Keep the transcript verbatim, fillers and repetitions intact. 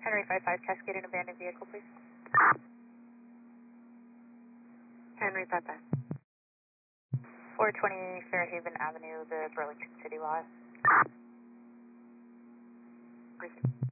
Henry five five, Cascade an abandoned vehicle, please. Henry five five. four twenty Fairhaven Avenue, the Burlington City lot. Briefing.